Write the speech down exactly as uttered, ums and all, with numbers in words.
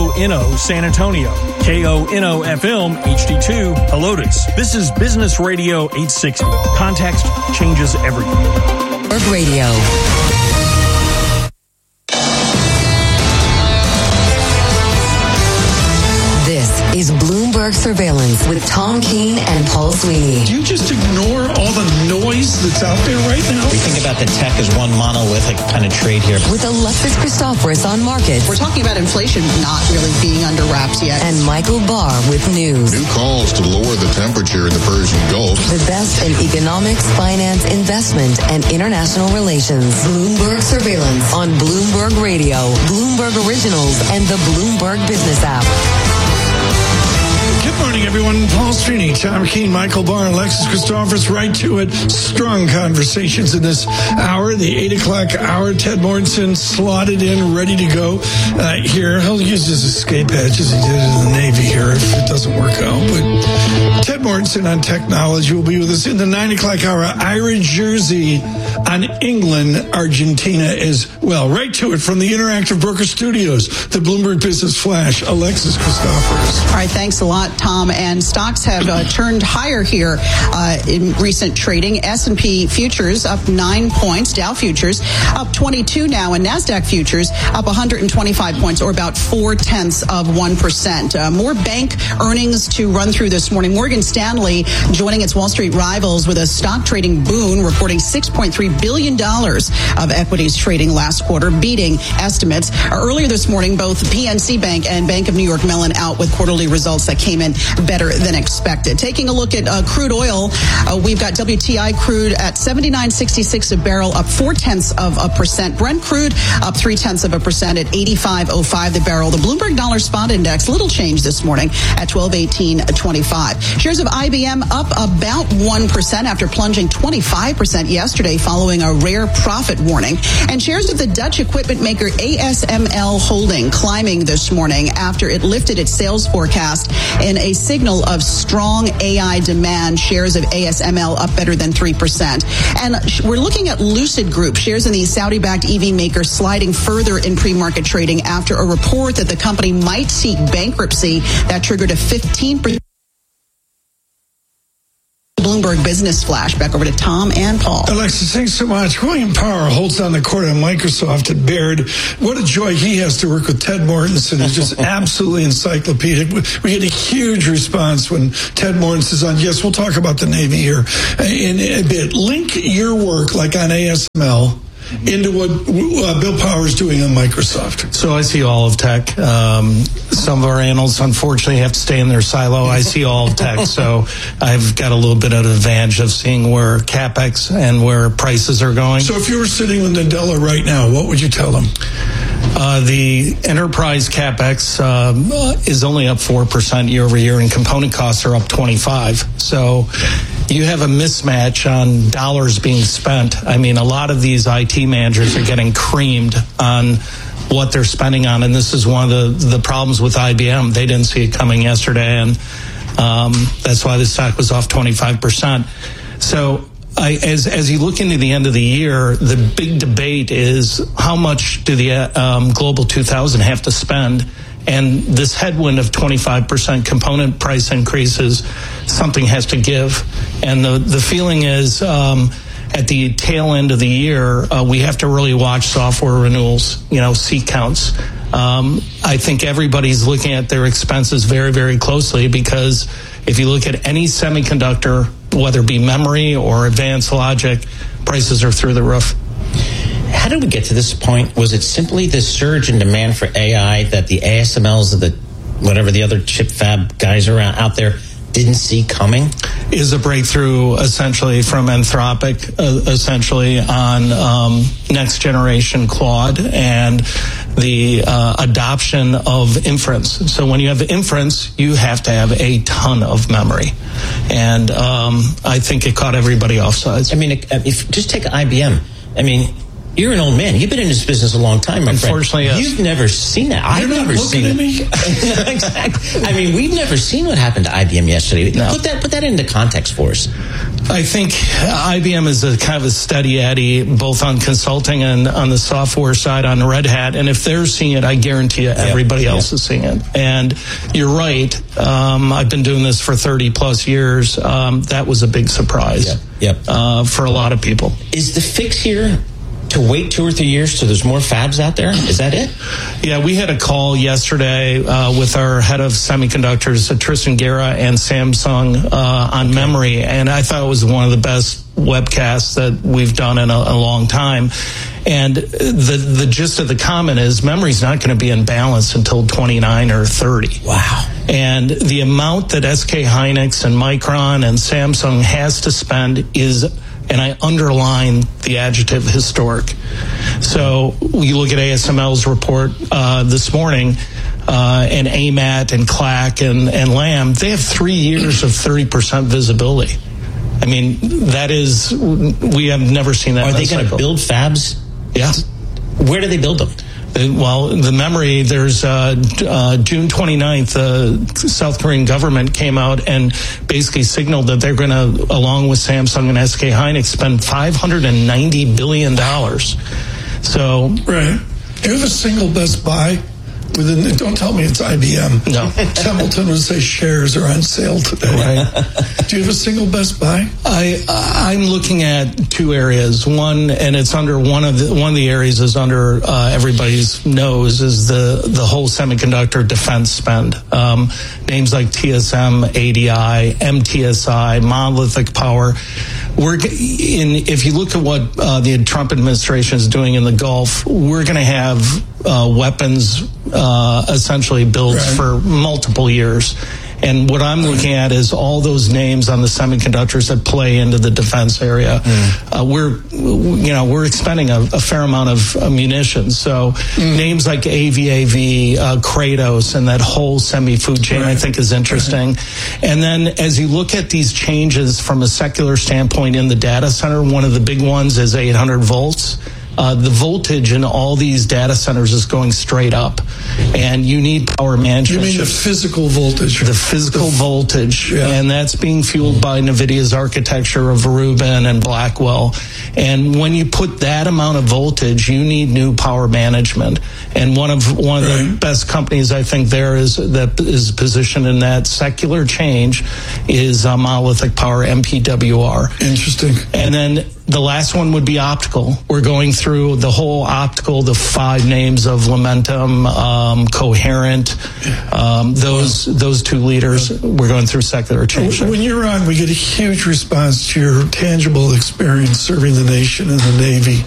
O N O San Antonio, K O N O F M H D two Helotes. This is Business Radio eight sixty. Context changes everything. Bloomberg Radio. This is Bloomberg Surveillance with Tom Keene and Paul Sweeney. Do you just ignore all the noise that's out there right now? We think about the tech as one monolithic kind of trade here. With Alexis Christoforous on markets. We're talking about inflation not really being under wraps yet. And Michael Barr with news. New calls to lower the temperature in the Persian Gulf. The best in economics, finance, investment, and international relations. Bloomberg Surveillance on Bloomberg Radio, Bloomberg Originals, and the Bloomberg Business app. Good morning, everyone. Paul Sweeney, Tom Keene, Michael Barr, Alexis Christoforous, right to it. Strong conversations in this hour, the eight o'clock hour. Ted Mortensen slotted in, ready to go uh, here. He'll use his escape hatch as he did in the Navy here if it doesn't work out. But Ted Mortensen on technology will be with us in the nine o'clock hour. Ira Jersey on England, Argentina as well. Right to it from the Interactive Broker Studios, the Bloomberg Business Flash, Alexis Christoforous. All right, thanks a lot, Tom. And stocks have uh, turned higher here uh, in recent trading. S and P futures up nine points. Dow futures up twenty-two now. And NASDAQ futures up one hundred twenty-five points, or about four-tenths of one percent. Uh, more bank earnings to run through this morning. Morgan Stanley joining its Wall Street rivals with a stock trading boon, reporting six point three billion dollars of equities trading last quarter, beating estimates. Earlier this morning, both P N C Bank and Bank of New York Mellon out with quarterly results that came in better than expected. Taking a look at uh, crude oil, uh, we've got W T I crude at seventy-nine sixty-six a barrel, up four-tenths of a percent. Brent crude up three-tenths of a percent at eighty-five oh five the barrel. The Bloomberg Dollar Spot Index, little change this morning at twelve eighteen twenty-five. Shares of I B M up about one percent after plunging twenty-five percent yesterday following a rare profit warning. And shares of the Dutch equipment maker A S M L Holding climbing this morning after it lifted its sales forecast in a signal of strong A I demand. Shares of A S M L up better than three percent. And we're looking at Lucid Group, shares in the Saudi-backed E V maker, sliding further in pre-market trading after a report that the company might seek bankruptcy that triggered a fifteen percent Bloomberg Business Flash. Back over to Tom and Paul. Alexis, thanks so much. William Power holds down the court on Microsoft at Baird. What a joy he has to work with Ted Mortensen. He's just absolutely encyclopedic. We get a huge response when Ted Mortensen is on. Yes, we'll talk about the Navy here in a bit. Link your work, like on A S M L, into what uh, Bill Power is doing on Microsoft. So I see all of tech. Um, some of our analysts, unfortunately, have to stay in their silo. I see all of tech, so I've got a little bit of an advantage of seeing where CapEx and where prices are going. So if you were sitting with Nadella right now, what would you tell them? Uh, the enterprise CapEx uh, is only up four percent year over year, and component costs are up twenty-five. So you have a mismatch on dollars being spent. I mean, a lot of these I T managers are getting creamed on what they're spending on, and this is one of the, the problems with I B M. They didn't see it coming yesterday, and um, that's why the stock was off twenty-five percent. So I, as as you look into the end of the year, the big debate is how much do the um, Global two thousand have to spend? And this headwind of twenty-five percent component price increases, something has to give. And the, the feeling is um, at the tail end of the year, uh, we have to really watch software renewals, you know, seat counts. Um, I think everybody's looking at their expenses very, very closely, because if you look at any semiconductor, whether it be memory or advanced logic, prices are through the roof. How did we get to this point? Was it simply the surge in demand for A I that the A S M Ls of the whatever the other chip fab guys are out there didn't see coming? Is a breakthrough essentially from Anthropic, uh, essentially on um, next generation Claude and the uh, adoption of inference. So when you have inference, you have to have a ton of memory, and um, I think it caught everybody offsides. I mean, if just take I B M. I mean, you're an old man. You've been in this business a long time, my Unfortunately, friend. yes. You've never seen that. I've You're not never looking seen at it. me? Exactly. I mean, we've never seen what happened to I B M yesterday. No. Put that put that into context for us. I think I B M is a kind of a steady Eddie, both on consulting and on the software side on Red Hat. And if they're seeing it, I guarantee you everybody yeah. else is seeing it. And you're right. Um, I've been doing this for thirty plus years. Um, that was a big surprise Yep. Yep. Uh, for a lot of people. Is the fix here to wait two or three years so there's more fabs out there? Is that it? Yeah, we had a call yesterday uh, with our head of semiconductors, uh, Tristan Guerra, and Samsung uh, on memory, and I thought it was one of the best webcasts that we've done in a, a long time. And the the gist of the comment is memory's not going to be in balance until twenty-nine or thirty. Wow. And the amount that S K Hynix and Micron and Samsung has to spend is, and I underline the adjective, historic. So we look at A S M L's report uh, this morning, uh, and A M A T and C L A C and, and Lam, they have three years of thirty percent visibility. I mean, that is, we have never seen that. Are they going to build fabs? Yeah. Where do they build them? Well, the memory, there's uh, uh, June twenty-ninth, the uh, South Korean government came out and basically signaled that they're going to, along with Samsung and S K Hynix, spend five hundred ninety billion dollars. So, Right. Do you have a single Best Buy? Within, don't tell me it's I B M. No. Templeton would say shares are on sale today. Right. Do you have a single Best Buy? I I'm looking at two areas. One, and it's under one of the one of the areas is under uh, everybody's nose, is the the whole semiconductor defense spend. Um, names like T S M, A D I, M T S I, Monolithic Power. We're in. If you look at what uh, the Trump administration is doing in the Gulf, we're going to have uh, weapons uh, essentially built right. for multiple years. And what I'm looking at is all those names on the semiconductors that play into the defense area. Mm. Uh, we're, you know, we're expending a, a fair amount of uh, munitions. So mm. names like A V A V, uh, Kratos, and that whole semi-food chain, right. I think is interesting. Right. And then as you look at these changes from a secular standpoint in the data center, one of the big ones is eight hundred volts. Uh, the voltage in all these data centers is going straight up, and you need power management. You mean the physical voltage? The physical the, voltage, yeah. And that's being fueled by NVIDIA's architecture of Rubin and Blackwell. And when you put that amount of voltage, you need new power management. And one of one of right. the best companies I think there is that is positioned in that secular change is uh, Monolithic Power, M P W R. Interesting. And then the last one would be optical. We're going through the whole optical, the five names of Lumentum, um, Coherent, um, those those two leaders. We're going through secular change. When you're on, we get a huge response to your tangible experience serving the nation in the Navy.